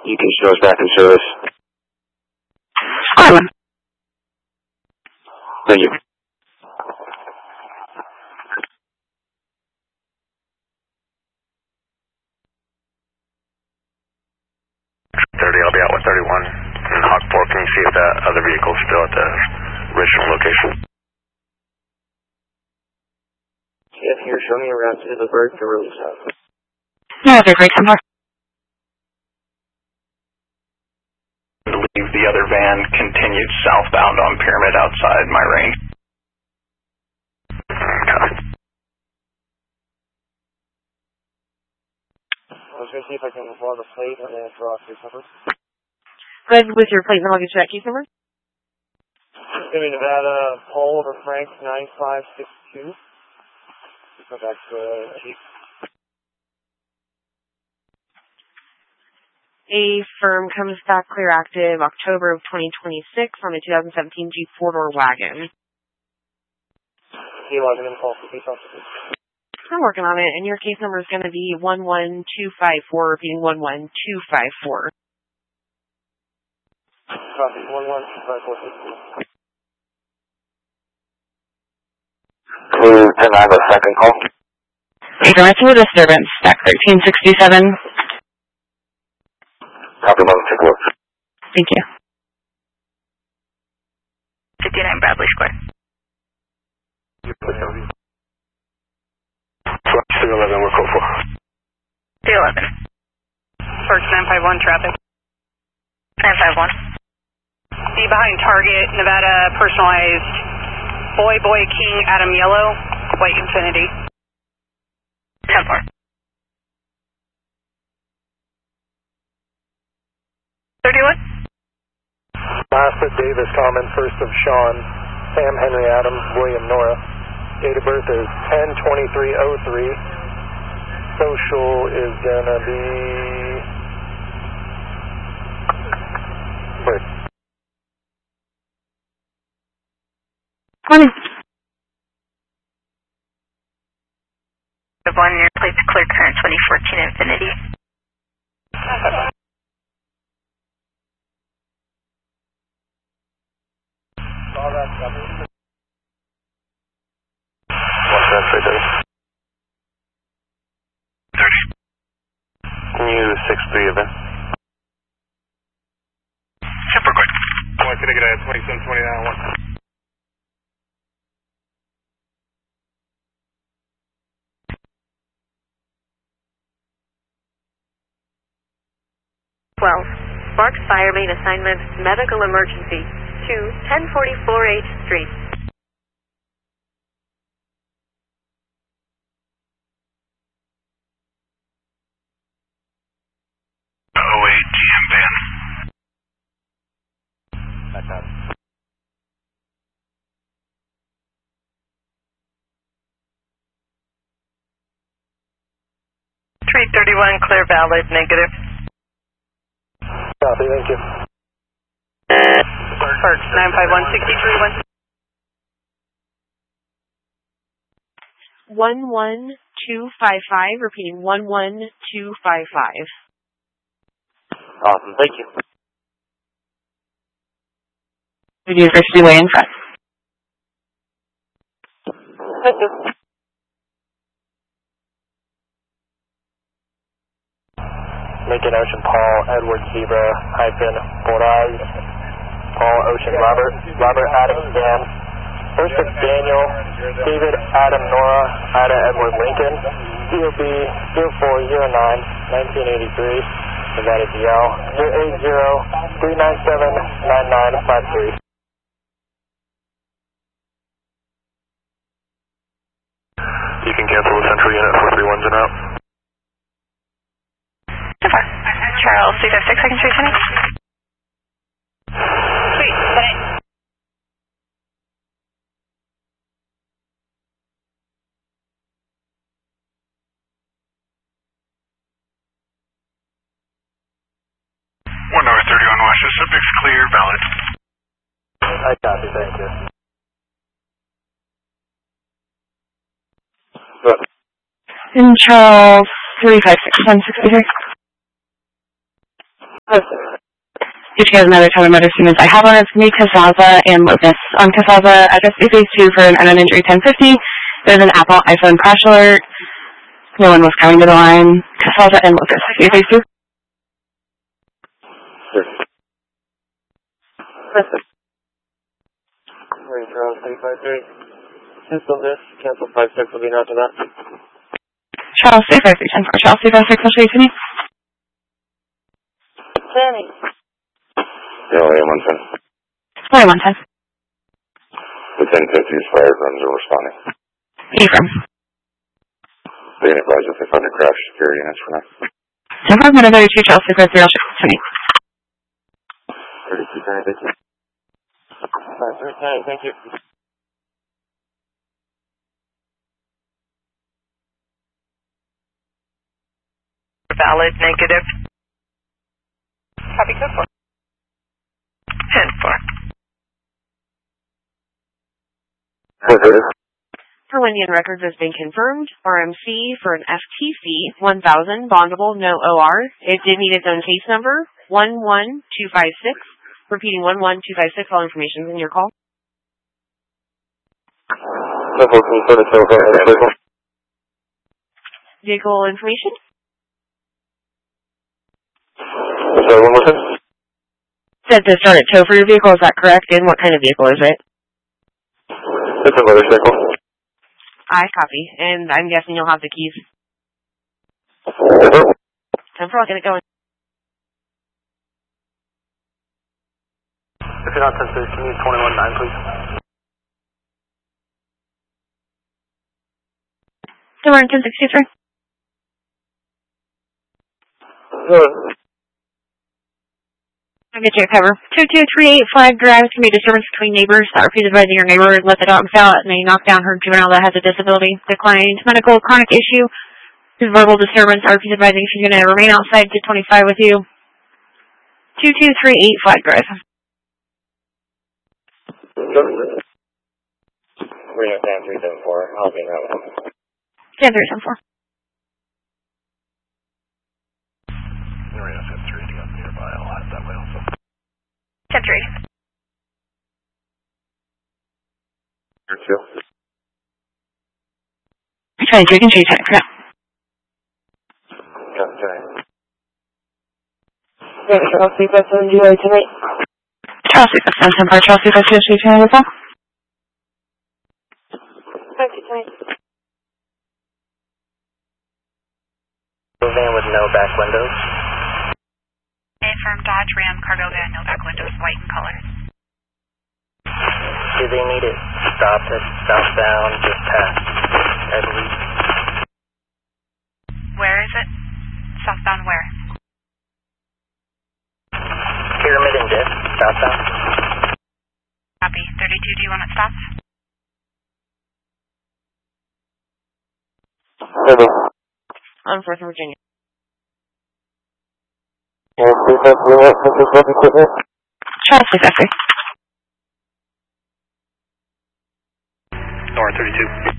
You can show us back in service. Squadron. Thank you. I'll be out with 31. And Hawk 4, can you see if that other vehicle is still at the original location? Yeah, here, show me around to the bird to release out. Yeah, they're great. Come on. I believe the other van continued southbound on Pyramid outside my range. Okay. I was going to see if I can log a plate and then draw a case number. Go ahead with your plate and I'll get you that case number. It's going to be Nevada Paul over Frank 9562. Go back to Chief. A firm comes back clear active October of 2026 on a 2017 Jeep 4-door wagon. He logging in the call for case officer. I'm working on it, and your case number is going to be 11254, repeating 11254. Copy, 11254. Clear 10, I have a second call. Ignorance of a disturbance, stack 1367. Copy, mother, take a look. Thank you. 59 Bradley Square. 311, we're code for. 311. Park 951 traffic. 951. Be behind target, Nevada personalized. Boy King Adam Yellow, white Infinity. 10-4. 31. Last Davis Common, first of Sean, Sam Henry Adam, William Nora. Date of birth is 10/23/03. Social is gonna be. Wait. Morning. The one near plates clear current 2014 Infinity. What's that for there? 30. Can you 6-3 event? Super quick. What's going to get at 2729-1? Sparks Fire Main Assignment Medical Emergency to 1044 H Street. GM van. Back up. $331 clear valid negative. Copy, thank you. Park 951 11255, repeating 11255. Awesome, thank you. University Way in front. Thank you. Lincoln Ocean Paul Edward Zebra Boraz Paul Ocean Robert Adam Sam First of Daniel David Adam Nora Ida Edward Lincoln DOB 0409 1983 Nevada DL 080-397-9953. You can cancel the Central Unit 431s and out. Charles 356, I can see you. Sweet, set it. North 31 West, the subject's clear, valid. I copy, thank you. In Charles 356, 163. If you have another time of motor students, I have one. It's going to be Casaza and Locust. On Casaza, address 882 for an unknown injury 1050. There's an Apple iPhone crash alert. No one was coming to the line. Casaza and Locust. 882. Range Charles 353. Cancel this. Cancel 56 will be after that. Charles 353, 10 for Charles 356, will show you to me. Sammy. William 110. William 110. The 1050's fire guns are responding. Ephraim. Being advised if they find a crash, security units for now. 10 for 32, Charles 353, will show you to me. 32, thank you. 539, thank you. Valid negative. Copy code 4. 10-4. For Windian Records has been confirmed. RMC for an FTC 1000, bondable, no OR. It did need its own case number, 11256. Repeating 11256, all information is in your call. Vehicle information? Sorry, one more time? Said to start at tow for your vehicle, is that correct? And what kind of vehicle is it? It's a motorcycle. I copy. And I'm guessing you'll have the keys. Yes, sir. 10 for, I'll get it going. If you're not sensitive, can you use 21-9, please? So we're in 1063. I'll get you a cover. 2238 Flag Drive. Can be a disturbance between neighbors. That repeats advising your neighbor let the dogs out and they knock down her juvenile that has a disability. Declined medical chronic issue. His verbal disturbance. That repeats advising she's going to remain outside. Get 25 with you. 2238 Flag Drive. We're going to stand 374. I'll be in that one. Stand 374. Marina 10-3, do you have nearby? I'll head that way also. 10-3. Here, too. 23, can show you 10 for now. Charles 357, do you like tonight? Charles 357, 10 for Charles 357, show you 10 as well. Thank you, tonight. Van with no back windows. Affirm Dodge Ram cargo van, no back windows, white in color. Do they need it stopped at southbound just past Edwards? Where is it? Southbound where? Pyramid and Dip, southbound. Copy. 32, do you want it stopped? On 4th in Virginia. Charles 353. North 32.